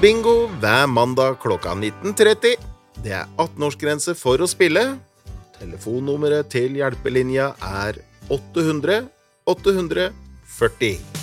Bingo hver mandag klokka 19:30. Det 18-årsgrense for å spille. Telefonnummeret til hjelpelinja 800 840.